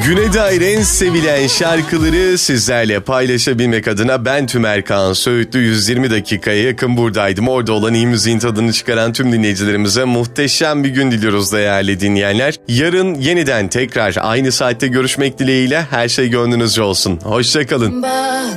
Güne dair en sevilen şarkıları sizlerle paylaşabilmek adına ben Tümer Kaan Söğütlü 120 dakikaya yakın buradaydım. Orada olan iyi müziğin tadını çıkaran tüm dinleyicilerimize muhteşem bir gün diliyoruz değerli dinleyenler. Yarın yeniden tekrar aynı saatte görüşmek dileğiyle her şey gönlünüzce olsun. Hoşça kalın.